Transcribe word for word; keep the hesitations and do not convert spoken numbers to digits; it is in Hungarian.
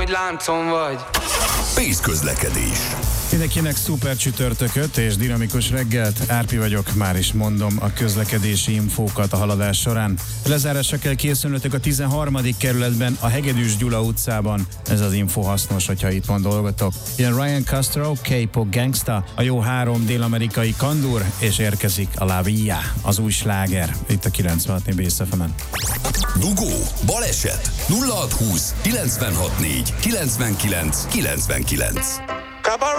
hogy láncon vagy. Pész közlekedés. Mindenkinek szuper csütörtököt és dinamikus reggelt. Árpi vagyok, már is mondom a közlekedési infókat a haladás során. Lezárásra kell készülnötök a tizenharmadik kerületben, a Hegedűs Gyula utcában. Ez az info hasznos, hogyha itt van dolgotok. Ilyen Ryan Castro, K-pop Gangsta, a jó három dél-amerikai Kandur, és érkezik a La Via, az új sláger. Itt a kilencvenhat négy Bész ef emen. Dugó, baleset, nulla hat húsz kilencvenhat négy kilencvenkilenc kilencvenkilenc.